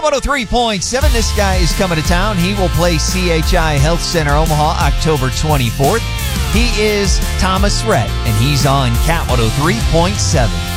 Cat 103.7. This guy is coming to town. He will play CHI Health Center Omaha October 24th. He is Thomas Rhett, and he's on Cat 103.7.